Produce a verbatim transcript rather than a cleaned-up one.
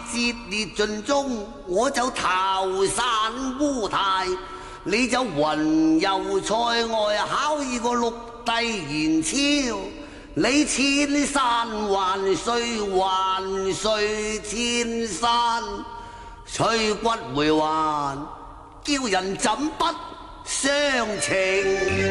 節烈盡忠，我就投山烏泰。你就雲遊塞外，考依個六帝賢超。你千山萬歲，萬歲千山，吹骨回環，叫人怎不相情？